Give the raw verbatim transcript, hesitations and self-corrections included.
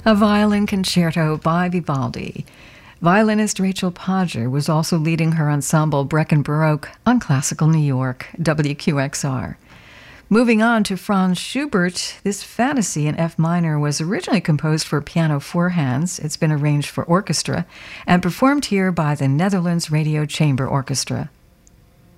A violin concerto by Vivaldi. Violinist Rachel Podger was also leading her ensemble Brecken Baroque on Classical New York, W Q X R. Moving on to Franz Schubert, this fantasy in F minor was originally composed for piano four hands. It's been arranged for orchestra and performed here by the Netherlands Radio Chamber Orchestra.